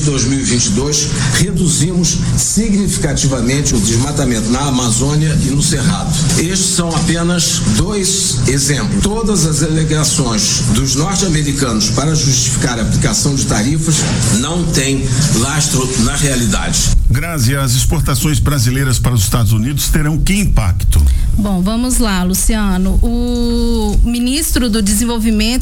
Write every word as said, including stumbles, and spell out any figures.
dois mil e vinte e dois, reduzimos significativamente o desmatamento na Amazônia e no Cerrado. Estes são apenas dois exemplos. Todas as alegações dos norte-americanos para justificar a aplicação de tarifas não têm lastro na realidade. Grazi, as exportações brasileiras para os Estados Unidos terão que impacto? Bom, vamos lá, Luciano. O ministro do Desenvolvimento